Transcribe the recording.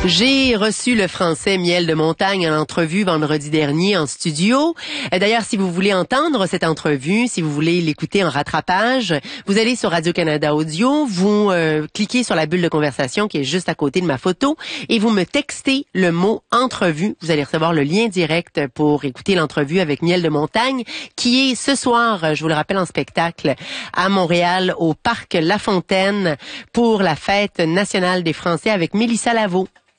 J'ai reçu le Français Miel de Montagne en entrevue vendredi dernier en studio. D'ailleurs, si vous voulez entendre cette entrevue, si vous voulez l'écouter en rattrapage, vous allez sur Radio-Canada Audio, vous cliquez sur la bulle de conversation qui est juste à côté de ma photo et vous me textez le mot « entrevue ». Vous allez recevoir le lien direct pour écouter l'entrevue avec Miel de Montagne qui est ce soir, je vous le rappelle, en spectacle à Montréal au Parc La Fontaine pour la Fête nationale des Français avec Mélissa Laveau.